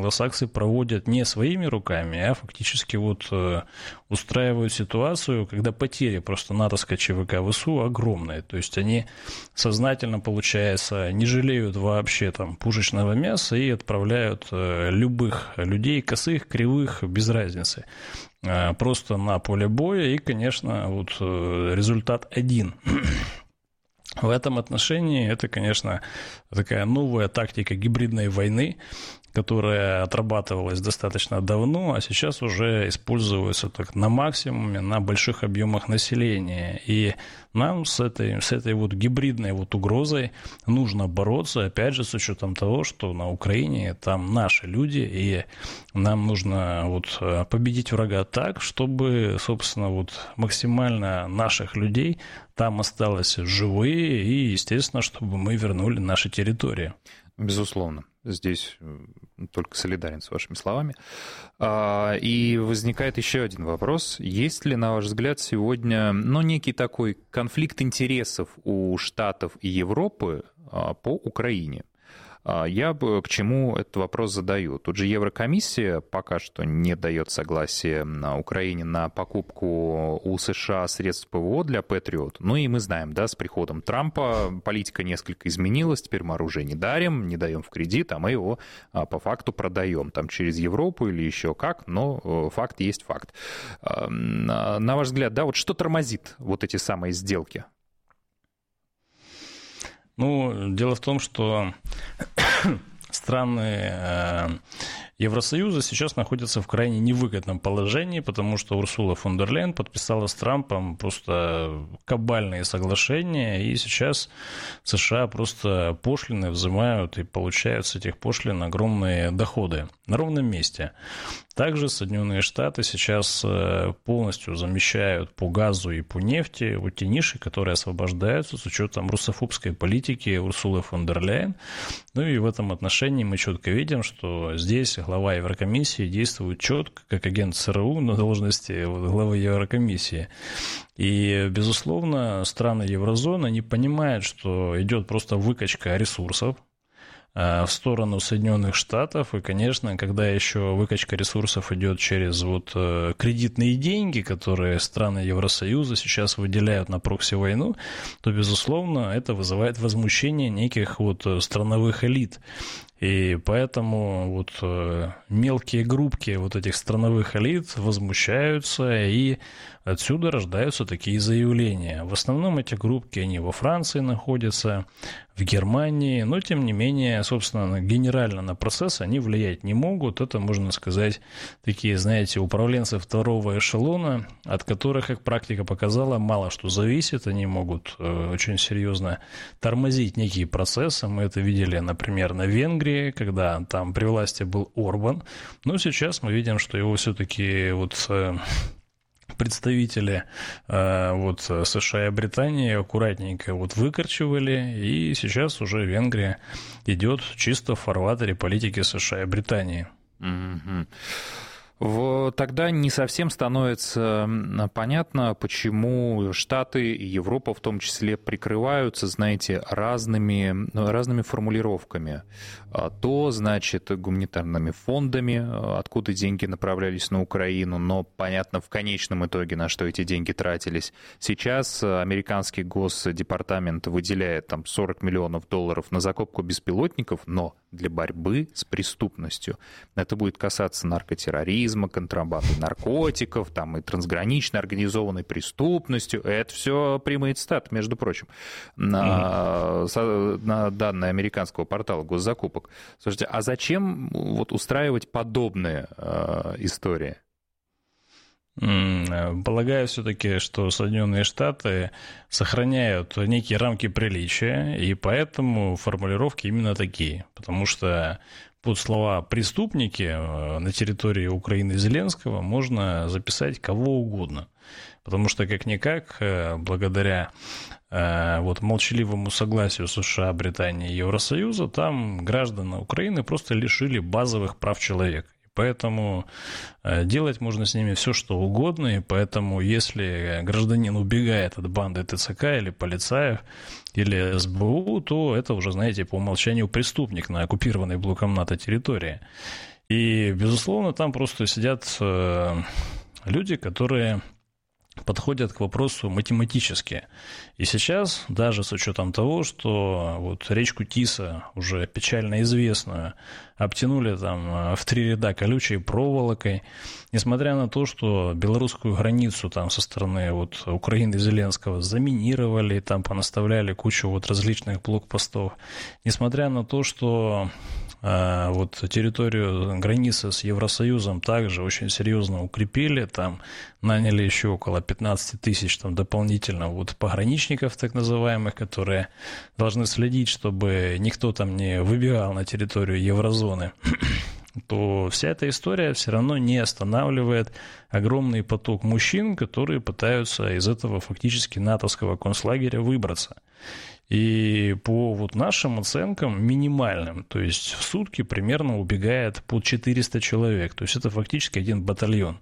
англосаксы проводят не своими руками, а фактически вот устраивают ситуацию, когда потери просто натовской ЧВК ВСУ огромные. То есть они сознательно, получается, не жалеют вообще там пушечного мяса и отправляют любых людей, косых, кривых, без разницы, просто на поле боя, и, конечно, вот результат один. В этом отношении это, конечно, такая новая тактика гибридной войны, которая отрабатывалась достаточно давно, а сейчас уже используется так на максимуме, на больших объемах населения. И нам с этой вот гибридной вот угрозой нужно бороться, опять же, с учетом того, что на Украине там наши люди, и нам нужно вот победить врага так, чтобы, собственно, вот максимально наших людей там осталось живые, и, естественно, чтобы мы вернули наши территории. Безусловно. Здесь только солидарен с вашими словами. И возникает еще один вопрос. Есть ли, на ваш взгляд, сегодня некий такой конфликт интересов у Штатов и Европы по Украине? Я к чему этот вопрос задаю? Тут же Еврокомиссия пока что не дает согласия на Украине на покупку у США средств ПВО для Патриот. Ну и мы знаем, да, с приходом Трампа политика несколько изменилась. Теперь мы оружие не дарим, не даем в кредит, а мы его по факту продаем там через Европу или еще как, но факт есть факт. На ваш взгляд, да, вот что тормозит вот эти самые сделки? Ну, дело в том, что страны Евросоюза сейчас находятся в крайне невыгодном положении, потому что Урсула фон дер Ляйен подписала с Трампом просто кабальные соглашения, и сейчас США просто пошлины взимают и получают с этих пошлин огромные доходы на ровном месте. Также Соединенные Штаты сейчас полностью замещают по газу и по нефти вот те ниши, которые освобождаются с учетом русофобской политики Урсулы фон дер Ляйен. Ну и в этом отношении мы четко видим, что здесь глава Еврокомиссии действует четко, как агент ЦРУ на должности главы Еврокомиссии. И, безусловно, страны еврозоны не понимают, что идет просто выкачка ресурсов в сторону Соединенных Штатов, и, конечно, когда еще выкачка ресурсов идет через вот кредитные деньги, которые страны Евросоюза сейчас выделяют на прокси-войну, то, безусловно, это вызывает возмущение неких вот страновых элит. И поэтому вот мелкие группки вот этих страновых элит возмущаются, и отсюда рождаются такие заявления. В основном эти группки, они во Франции находятся, в Германии, но, тем не менее, собственно, генерально на процесс они влиять не могут. Это, можно сказать, такие, знаете, управленцы второго эшелона, от которых, как практика показала, мало что зависит. Они могут очень серьезно тормозить некие процессы. Мы это видели, например, на Венгрии, когда там при власти был Орбан. Но сейчас мы видим, что его все-таки вот представители вот США и Британии аккуратненько вот выкорчевали, и сейчас уже Венгрия идет чисто в фарватере политики США и Британии. Тогда не совсем становится понятно, почему Штаты и Европа в том числе прикрываются, знаете, разными формулировками. То, значит, гуманитарными фондами, откуда деньги направлялись на Украину, но понятно в конечном итоге, на что эти деньги тратились. Сейчас американский Госдепартамент выделяет там $40 миллионов на закупку беспилотников, но для борьбы с преступностью. Это будет касаться наркотерроризма, контрабанды наркотиков, там и трансграничной организованной преступностью. Это все прямые цитаты, между прочим, на данные американского портала госзакупок. Слушайте, а зачем вот устраивать подобные истории? Полагаю все-таки, что Соединенные Штаты сохраняют некие рамки приличия, и поэтому формулировки именно такие. Потому что под слова «преступники» на территории Украины Зеленского можно записать кого угодно. Потому что, как-никак, благодаря вот молчаливому согласию США, Британии и Евросоюза, там граждан Украины просто лишили базовых прав человека. Поэтому делать можно с ними все, что угодно, и поэтому, если гражданин убегает от банды ТЦК или полицаев, или СБУ, то это уже, знаете, по умолчанию преступник на оккупированной блоком НАТО территории. И, безусловно, там просто сидят люди, которые подходят к вопросу математически. И сейчас, даже с учетом того, что вот речку Тиса, уже печально известную, обтянули там в 3 ряда колючей проволокой, несмотря на то, что белорусскую границу там со стороны вот Украины Зеленского заминировали, там понаставляли кучу вот различных блокпостов, несмотря на то, что вот территорию границы с Евросоюзом также очень серьезно укрепили, там наняли еще около 15 тысяч там дополнительно вот пограничников так называемых, которые должны следить, чтобы никто там не выбегал на территорию еврозоны, то вся эта история все равно не останавливает огромный поток мужчин, которые пытаются из этого фактически натовского концлагеря выбраться. И по вот нашим оценкам минимальным, то есть в сутки примерно убегает под 400 человек, то есть это фактически один батальон.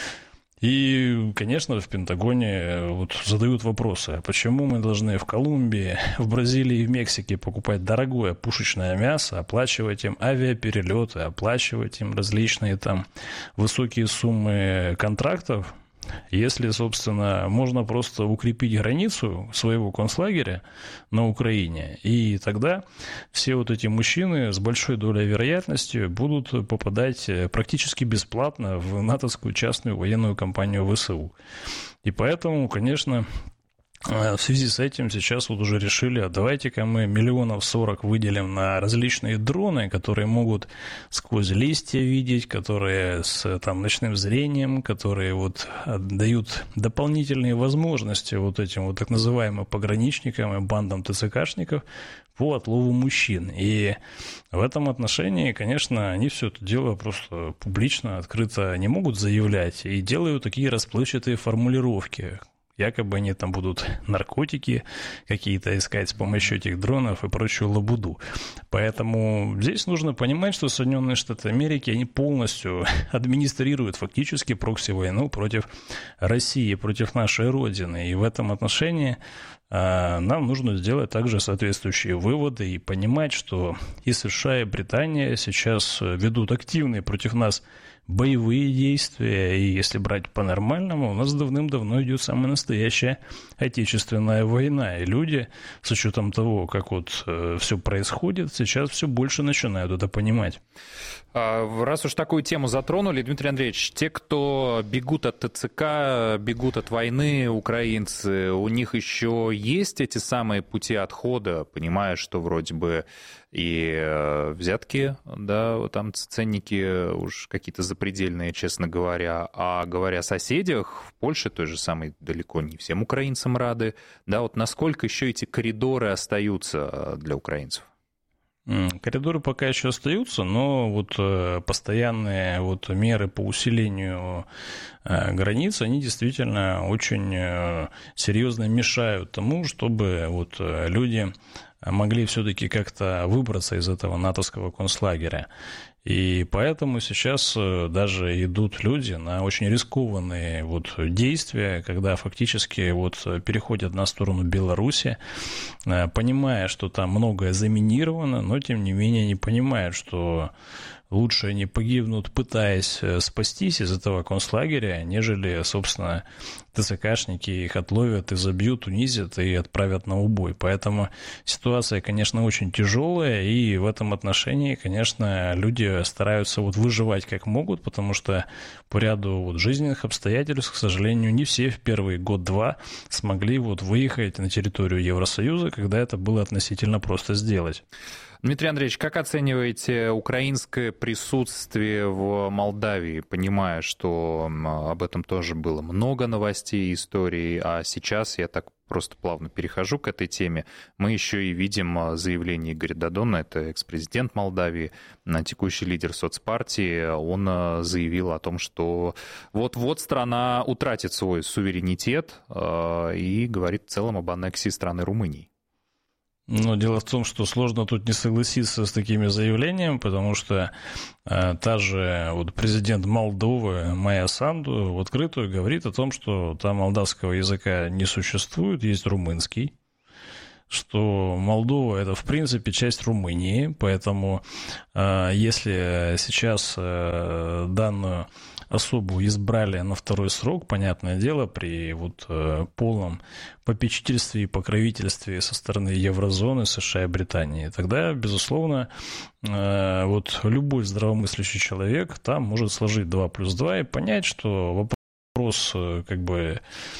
И, конечно, в Пентагоне вот задают вопросы, а почему мы должны в Колумбии, в Бразилии и в Мексике покупать дорогое пушечное мясо, оплачивать им авиаперелеты, оплачивать им различные там высокие суммы контрактов, если, собственно, можно просто укрепить границу своего концлагеря на Украине, и тогда все вот эти мужчины с большой долей вероятности будут попадать практически бесплатно в натовскую частную военную компанию ВСУ. И поэтому, конечно, в связи с этим сейчас вот уже решили, а давайте-ка мы 40 миллионов выделим на различные дроны, которые могут сквозь листья видеть, которые с там ночным зрением, которые вот дают дополнительные возможности вот этим вот так называемым пограничникам и бандам ТЦКшников по отлову мужчин. И в этом отношении, конечно, они все это дело просто публично, открыто не могут заявлять и делают такие расплывчатые формулировки. Якобы они там будут наркотики какие-то искать с помощью этих дронов и прочую лабуду. Поэтому здесь нужно понимать, что Соединенные Штаты Америки, они полностью администрируют фактически прокси-войну против России, против нашей Родины. И в этом отношении нам нужно сделать также соответствующие выводы и понимать, что и США, и Британия сейчас ведут активные против нас боевые действия, и если брать по-нормальному, у нас давным-давно идет самая настоящая отечественная война, и люди, с учетом того, как вот все происходит, сейчас все больше начинают это понимать. Раз уж такую тему затронули, Дмитрий Андреевич, те, кто бегут от ТЦК, бегут от войны, украинцы, у них еще есть эти самые пути отхода, понимая, что вроде бы и взятки, да, там ценники уж какие-то запредельные, честно говоря, а говоря о соседях, в Польше той же самой далеко не всем украинцам рады, да, вот насколько еще эти коридоры остаются для украинцев? Коридоры пока еще остаются, но вот постоянные вот меры по усилению границ, они действительно очень серьезно мешают тому, чтобы вот люди могли все-таки как-то выбраться из этого натовского концлагеря. И поэтому сейчас даже идут люди на очень рискованные вот действия, когда фактически вот переходят на сторону Беларуси, понимая, что там многое заминировано, но тем не менее не понимают, что лучше они погибнут, пытаясь спастись из этого концлагеря, нежели, собственно, ТЦКшники их отловят и забьют, унизят и отправят на убой. Поэтому ситуация, конечно, очень тяжелая, и в этом отношении, конечно, люди стараются вот выживать как могут, потому что по ряду вот жизненных обстоятельств, к сожалению, не все в первый год-два смогли вот выехать на территорию Евросоюза, когда это было относительно просто сделать. Дмитрий Андреевич, как оцениваете украинское присутствие в Молдавии, понимая, что об этом тоже было много новостей, историй, а сейчас я так просто плавно перехожу к этой теме, мы еще и видим заявление Игоря Додона, это экс-президент Молдавии, текущий лидер соцпартии, он заявил о том, что вот-вот страна утратит свой суверенитет и говорит в целом об аннексии страны Румынии. Но дело в том, что сложно тут не согласиться с такими заявлениями, потому что та же вот президент Молдовы Майя Санду в открытую говорит о том, что там молдавского языка не существует, есть румынский. что Молдова – это, в принципе, часть Румынии, поэтому если сейчас данную особу избрали на второй срок, понятное дело, при вот полном попечительстве и покровительстве со стороны Еврозоны, США и Британии, тогда, безусловно, вот любой здравомыслящий человек там может сложить 2 плюс 2 и понять, что вопрос как бы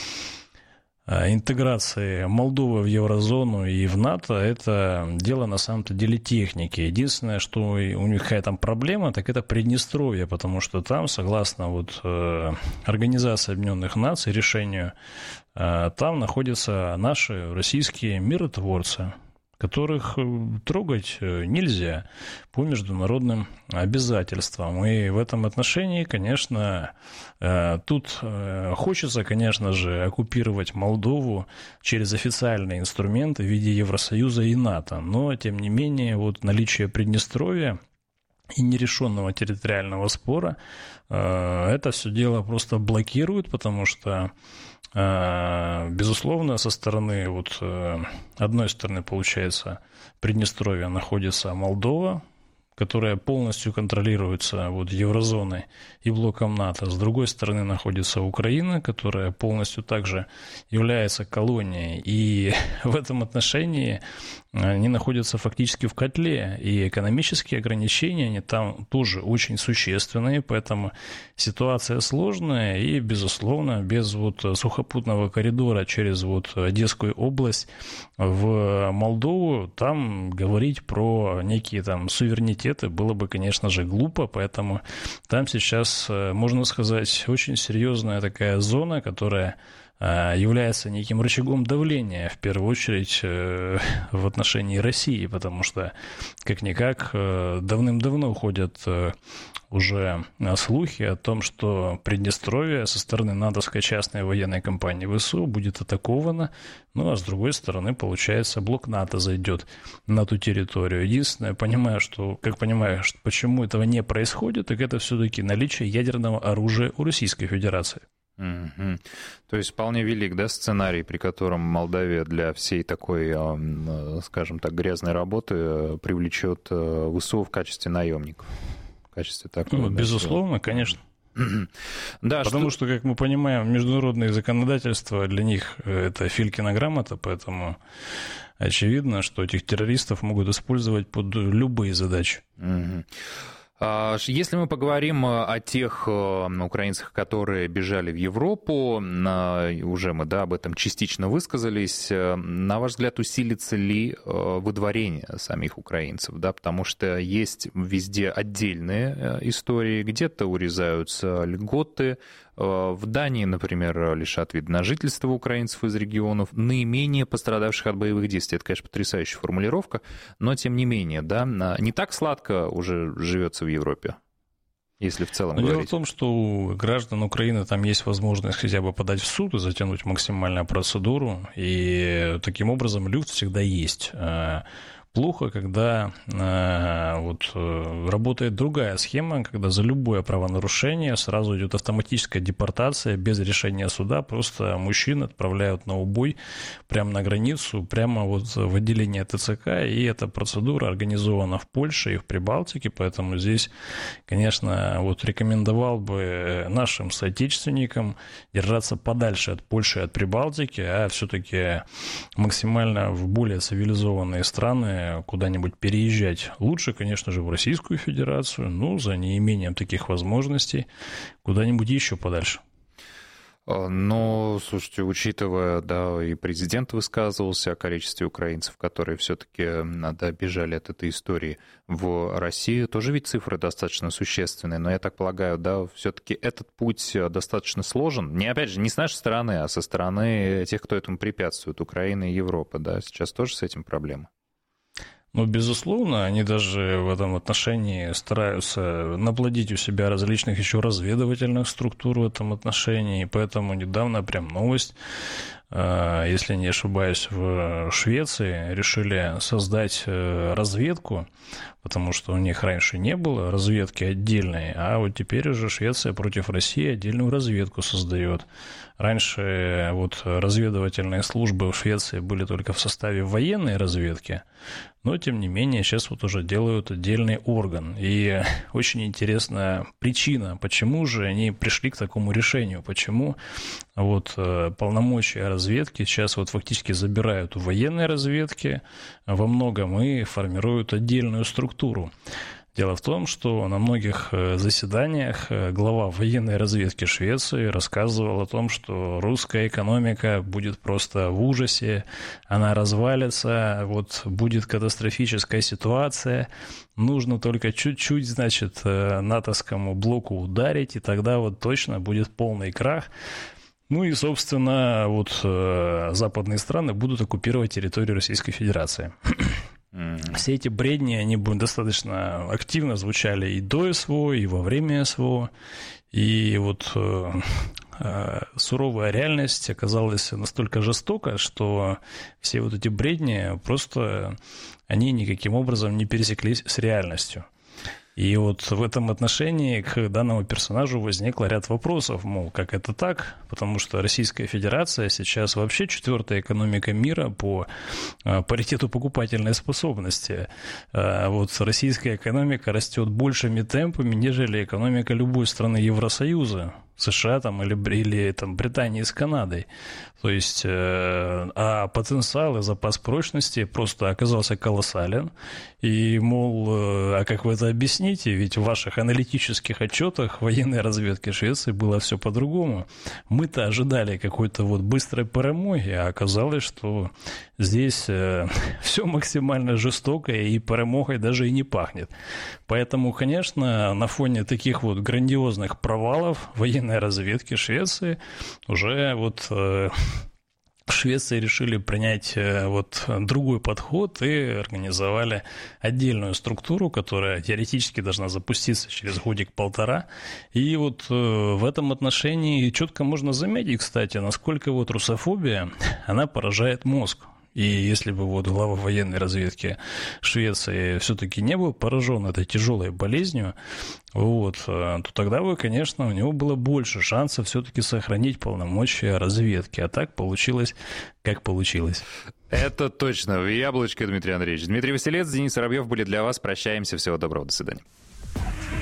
интеграции Молдовы в Еврозону и в НАТО – это дело на самом-то деле техники. Единственное, что у них какая там проблема, так это Приднестровье, потому что там, согласно вот Организации Объединенных Наций, решению, там находятся наши российские миротворцы, которых трогать нельзя по международным обязательствам. И в этом отношении, конечно, тут хочется, конечно же, оккупировать Молдову через официальные инструменты в виде Евросоюза и НАТО. Но, тем не менее, вот наличие Приднестровья и нерешенного территориального спора это все дело просто блокирует, потому что безусловно, со стороны, вот, одной стороны, получается, Приднестровья находится Молдова, которая полностью контролируется вот Еврозоной и блоком НАТО. С другой стороны находится Украина, которая полностью также является колонией. И в этом отношении они находятся фактически в котле. И экономические ограничения, они там тоже очень существенные, поэтому ситуация сложная. И, безусловно, без вот сухопутного коридора через вот Одесскую область в Молдову, там говорить про некие там суверенитеты было бы, конечно же, глупо, поэтому там сейчас, можно сказать, очень серьезная такая зона, которая является неким рычагом давления, в первую очередь, в отношении России, потому что, как-никак, давным-давно ходят уже слухи о том, что Приднестровье со стороны натовской частной военной компании ВСУ будет атаковано, ну а с другой стороны, получается, блок НАТО зайдет на ту территорию. Единственное, понимаю, почему этого не происходит, так это все-таки наличие ядерного оружия у Российской Федерации. Mm-hmm. То есть вполне велик, да, сценарий, при котором Молдавия для всей такой, скажем так, грязной работы привлечет ВСУ в качестве наемников. В качестве такого, безусловно, конечно. Да, потому что, как мы понимаем, международное законодательство для них это Филькина грамота, поэтому очевидно, что этих террористов могут использовать под любые задачи. Mm-hmm. Если мы поговорим о тех украинцах, которые бежали в Европу, уже мы, да, об этом частично высказались, на ваш взгляд, усилится ли выдворение самих украинцев? Да, потому что есть везде отдельные истории, где-то урезаются льготы. В Дании, например, лишат вида на жительство украинцев из регионов, наименее пострадавших от боевых действий. Это, конечно, потрясающая формулировка, но тем не менее, да, не так сладко уже живется в Европе, если в целом говорить. Дело в том, что у граждан Украины там есть возможность хотя бы подать в суд и затянуть максимальную процедуру, и таким образом люфт всегда есть. Плохо, когда работает другая схема, когда за любое правонарушение сразу идет автоматическая депортация без решения суда, просто мужчин отправляют на убой прямо на границу, прямо вот в отделение ТЦК, и эта процедура организована в Польше и в Прибалтике, поэтому здесь, конечно, вот рекомендовал бы нашим соотечественникам держаться подальше от Польши и от Прибалтики, а все-таки максимально в более цивилизованные страны куда-нибудь переезжать. Лучше, конечно же, в Российскую Федерацию, но за неимением таких возможностей куда-нибудь еще подальше. Но, слушайте, учитывая, да, и президент высказывался о количестве украинцев, которые все-таки бежали от этой истории в Россию, тоже ведь цифры достаточно существенные, но я так полагаю, да, все-таки этот путь достаточно сложен, опять же, не с нашей стороны, а со стороны тех, кто этому препятствует, Украины и Европы, да, сейчас тоже с этим проблема. Ну, безусловно, они даже в этом отношении стараются наплодить у себя различных еще разведывательных структур в этом отношении, поэтому недавно прям новость если не ошибаюсь, в Швеции решили создать разведку, потому что у них раньше не было разведки отдельной, а вот теперь уже Швеция против России отдельную разведку создает. Раньше вот разведывательные службы в Швеции были только в составе военной разведки, но, тем не менее, сейчас вот уже делают отдельный орган. И очень интересная причина, почему же они пришли к такому решению, почему вот полномочия разведки сейчас вот фактически забирают у военной разведки во многом и формируют отдельную структуру. Дело в том, что на многих заседаниях глава военной разведки Швеции рассказывал о том, что русская экономика будет просто в ужасе, она развалится, вот будет катастрофическая ситуация, нужно только чуть-чуть, значит, натовскому блоку ударить, и тогда вот точно будет полный крах. Ну и, собственно, вот западные страны будут оккупировать территорию Российской Федерации. Все эти бредни, они достаточно активно звучали и до СВО, и во время СВО. И вот суровая реальность оказалась настолько жестока, что все вот эти бредни просто, они никаким образом не пересеклись с реальностью. И вот в этом отношении к данному персонажу возникло ряд вопросов, мол, как это так? Потому что Российская Федерация сейчас вообще 4-я экономика мира по паритету покупательной способности. Вот российская экономика растет большими темпами, нежели экономика любой страны Евросоюза, США там, или там, Британии с Канадой. То есть, а потенциал и запас прочности просто оказался колоссален. И, мол, а как вы это объясните? Ведь в ваших аналитических отчетах военной разведки Швеции было все по-другому. Мы-то ожидали какой-то вот быстрой перемоги, а оказалось, что здесь все максимально жестоко, и перемогой даже и не пахнет. Поэтому, конечно, на фоне таких вот грандиозных провалов военной разведки Швеции уже вот в Швеции решили принять вот другой подход и организовали отдельную структуру, которая теоретически должна запуститься через годик-полтора. И вот в этом отношении четко можно заметить, кстати, насколько вот русофобия, она поражает мозг. И если бы вот глава военной разведки Швеции все-таки не был поражен этой тяжелой болезнью, вот, то тогда бы, конечно, у него было больше шансов все-таки сохранить полномочия разведки. А так получилось, как получилось. Это точно. В яблочко, Дмитрий Андреевич. Дмитрий Василец, Денис Воробьев были для вас. Прощаемся. Всего доброго. До свидания.